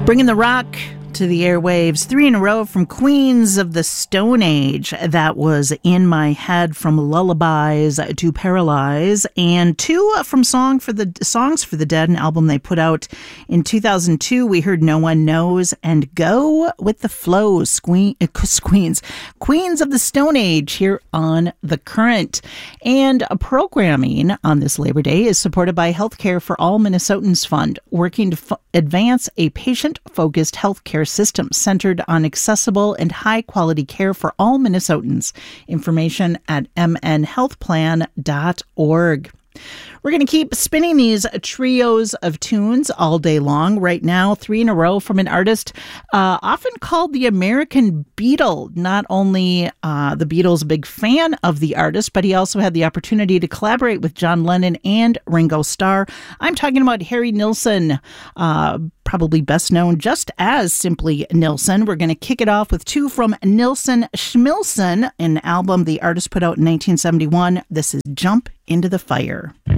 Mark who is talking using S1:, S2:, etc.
S1: Bringing the rock to the airwaves, 3 in a row from Queens of the Stone Age. That was In My Head, from Lullabies to Paralyze, and 2 from Songs for the Dead, an album they put out in 2002. We heard No One Knows and Go with the Flows, Queens of the Stone Age, here on The Current. And programming on this Labor Day is supported by Healthcare for All Minnesotans Fund, working to advance a patient-focused healthcare system centered on accessible and high-quality care for all Minnesotans. Information at mnhealthplan.org. We're going to keep spinning these trios of tunes all day long. Right now, 3 in a row from an artist often called the American Beatle. Not only the Beatles a big fan of the artist, but he also had the opportunity to collaborate with John Lennon and Ringo Starr. I'm talking about Harry Nilsson, probably best known just as simply Nilsson. We're going to kick it off with 2 from Nilsson Schmilsson, an album the artist put out in 1971. This is Jump into the Fire.